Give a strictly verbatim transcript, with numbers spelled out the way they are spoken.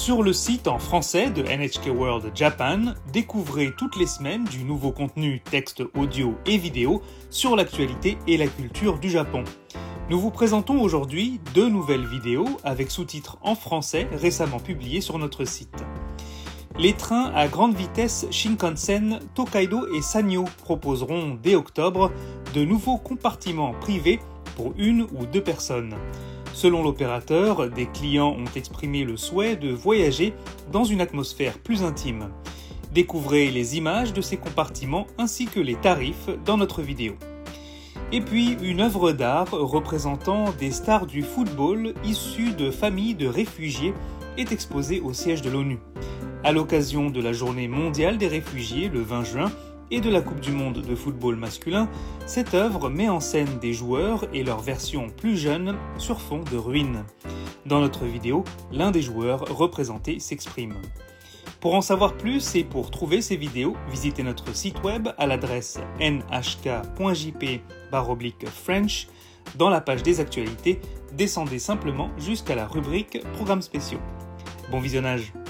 Sur le site en français de N H K World Japan, découvrez toutes les semaines du nouveau contenu texte, audio et vidéo sur l'actualité et la culture du Japon. Nous vous présentons aujourd'hui deux nouvelles vidéos avec sous-titres en français récemment publiées sur notre site. Les trains à grande vitesse Shinkansen, Tokaido et Sanyo proposeront dès octobre de nouveaux compartiments privés pour une ou deux personnes. Selon l'opérateur, des clients ont exprimé le souhait de voyager dans une atmosphère plus intime. Découvrez les images de ces compartiments ainsi que les tarifs dans notre vidéo. Et puis, une œuvre d'art représentant des stars du football issues de familles de réfugiés est exposée au siège de l'ONU. À l'occasion de la Journée mondiale des réfugiés le vingt juin et de la Coupe du monde de football masculin, cette œuvre met en scène des joueurs et leurs versions plus jeunes sur fond de ruines. Dans notre vidéo, l'un des joueurs représentés s'exprime. Pour en savoir plus et pour trouver ces vidéos, visitez notre site web à l'adresse n h k point j p slash french. Dans la page des actualités, descendez simplement jusqu'à la rubrique Programmes spéciaux. Bon visionnage!